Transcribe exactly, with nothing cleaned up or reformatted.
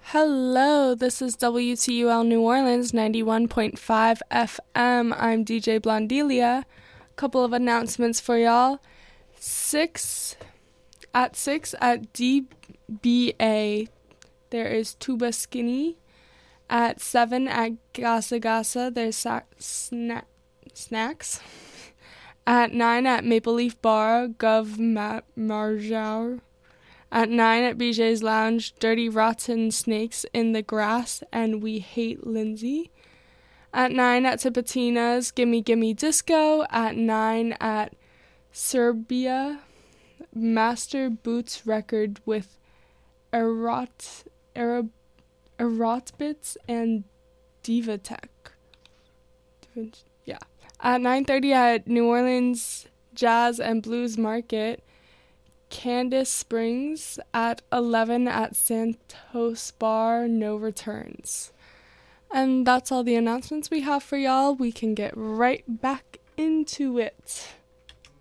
Hello, this is W T U L New Orleans ninety-one point five F M. I'm D J Blondelia. Couple of announcements for y'all. Six at six at D B A, there is Tuba Skinny. At seven at Gasa Gasa, there's sa- sna- snacks. At nine at Maple Leaf Bar, Gov Ma- Marjour. At nine at B J's Lounge, Dirty Rotten Snakes in the Grass and We Hate Lindsay. At nine at Tipitina's, Gimme Gimme Disco. At nine at Serbia, Master Boots Record with Erot, Erot, Erotbits and Divatech. Yeah. At nine thirty at New Orleans Jazz and Blues Market, Candace Springs. At eleven at Santos Bar, No Returns. And that's all the announcements we have for y'all. We can get right back into it.